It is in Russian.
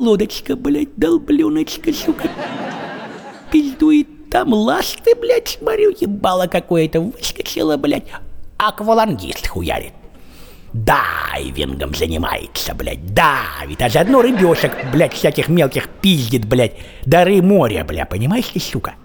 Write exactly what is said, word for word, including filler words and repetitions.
лодочка, блядь, долбленочка, сука. Пиздует. Там ласты, блядь, смотрю, ебало какое-то выскочило, блядь. Аквалангист хуярит. Дайвингом занимается, блядь, давит. А заодно рыбешек, блядь, всяких мелких пиздит, блядь. Дары моря, бля, понимаешь ты, сука?